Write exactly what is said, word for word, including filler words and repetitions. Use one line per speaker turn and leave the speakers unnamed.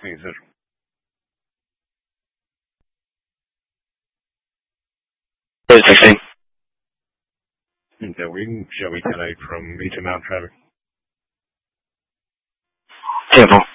Sim, sir.
sixteen.
Okay, we shall we ten eight from Eastern Mountain traffic.
Temple.